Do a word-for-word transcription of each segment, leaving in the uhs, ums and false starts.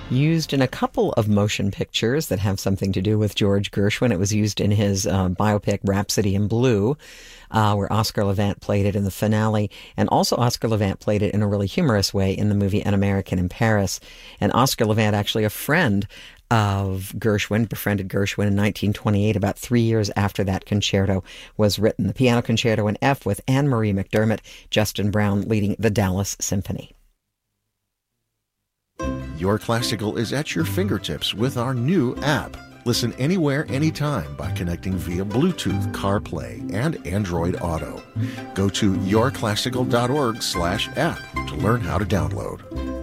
used in a couple of motion pictures that have something to do with George Gershwin. It was used in his uh, biopic Rhapsody in Blue, uh, where Oscar Levant played it in the finale. And also Oscar Levant played it in a really humorous way in the movie An American in Paris. And Oscar Levant, actually a friend of Gershwin, befriended Gershwin in nineteen twenty-eight, about three years after that concerto was written. The piano concerto in F with Anne-Marie McDermott, Justin Brown leading the Dallas Symphony. Your Classical is at your fingertips with our new app. Listen anywhere, anytime by connecting via Bluetooth, CarPlay, and Android Auto. Go to yourclassical.org slash app to learn how to download.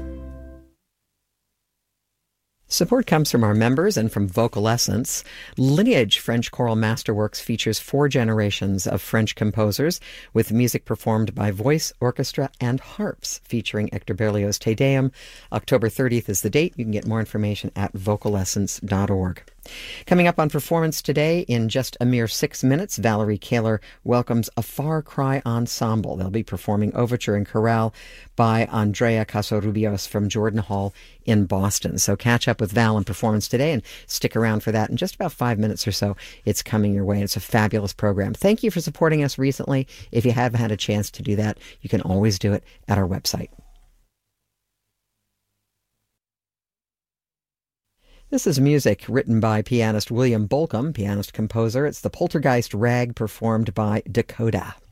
Support comes from our members and from Vocal Essence. Lineage French Choral Masterworks features four generations of French composers with music performed by voice, orchestra, and harps, featuring Hector Berlioz' Te Deum. October thirtieth is the date. You can get more information at vocal essence dot org. Coming up on Performance Today, in just a mere six minutes, Valerie Kaler welcomes a Far Cry Ensemble. They'll be performing Overture and Chorale by Andrea Casarubios from Jordan Hall in Boston. So catch up with Val in Performance Today and stick around for that. In just about five minutes or so, it's coming your way. It's a fabulous program. Thank you for supporting us recently. If you haven't had a chance to do that, you can always do it at our website. This is music written by pianist William Bolcom, pianist-composer. It's the Poltergeist Rag performed by Dakota.